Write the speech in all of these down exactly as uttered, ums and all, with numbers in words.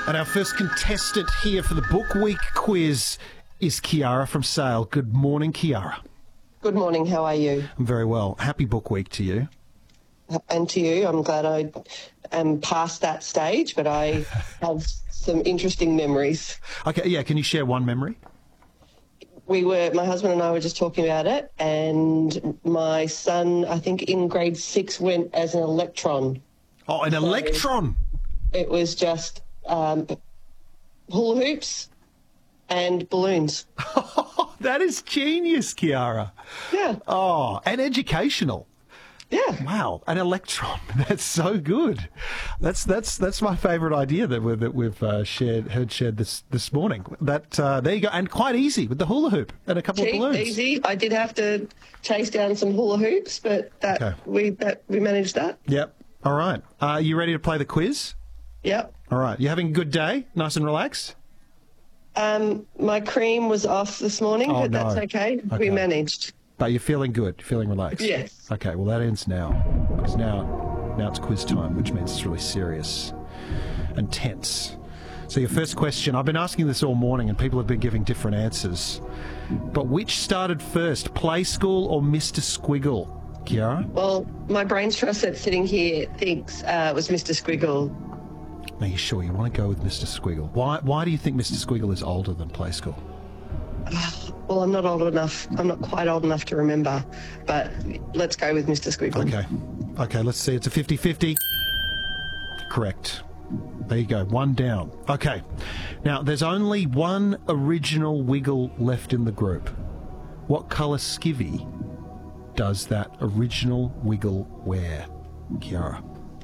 And our first contestant here for the Book Week quiz is Kiara from Sale. Good morning, Kiara. Good morning, how are you? I'm very well. Happy Book Week to you. And to you. I'm glad I am past that stage, but I have some interesting memories. Okay, yeah, can you share one memory? We were, my husband and I were just talking about it, and my son, I think in grade six, went as an electron. Oh, an So electron! It was just um, hula hoops and balloons. That is genius, Kiara. Yeah. Oh, and educational. Yeah. Wow, an electron. That's so good. That's that's that's my favourite idea that we've that we've uh, shared heard shared this this morning. That uh, there you go, and quite easy with the hula hoop and a couple Cheap, of balloons. easy. I did have to chase down some hula hoops, but that Okay. we that we managed that. Yep. All right. Are you ready to play the quiz? Yep. All right. You having a good day? Nice and relaxed? Um, my cream was off this morning, Oh, but that's no. okay. Okay. We managed. But you're feeling good. You're feeling relaxed. Yes. Okay. Well, that ends now because now now it's quiz time, which means it's really serious and tense. So your first question. I've been asking this all morning, and people have been giving different answers. But which started first, Play School or Mister Squiggle, Kiara? Well, my brain trust that's sitting here thinks uh, it was Mister Squiggle. Are you sure you want to go with Mister Squiggle? Why Why do you think Mister Squiggle is older than Play School? Well, I'm not old enough. I'm not quite old enough to remember, but let's go with Mister Squiggle. Okay. Okay, let's see. It's a fifty-fifty. Correct. There you go. One down. Okay. Now, there's only one original Wiggle left in the group. What colour skivvy does that original Wiggle wear, Kiara?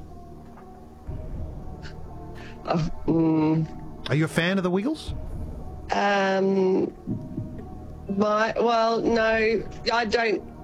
Uh, mm, Are you a fan of the Wiggles? um, my well, no, I don't.